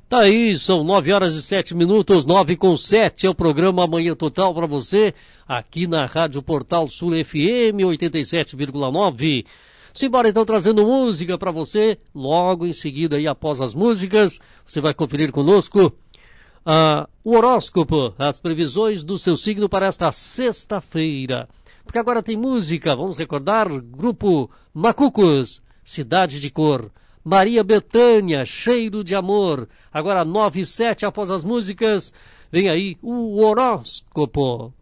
Tá aí, são 9h07, 9h07, é o programa Amanhã Total para você, aqui na Rádio Portal Sul FM 87,9. Simbora então trazendo música para você, logo em seguida aí após as músicas, você vai conferir conosco o horóscopo, as previsões do seu signo para esta sexta-feira. Porque agora tem música, vamos recordar, Grupo Macucos, Cidade de Cor. Maria Bethânia, Cheiro de Amor. Agora 9h07, após as músicas, vem aí o horóscopo.